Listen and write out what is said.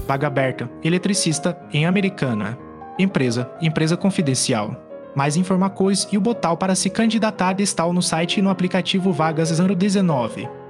Vaga aberta, eletricista, em Americana. Empresa confidencial. Mais informações e o botão para se candidatar está no site e no aplicativo Vagas 019.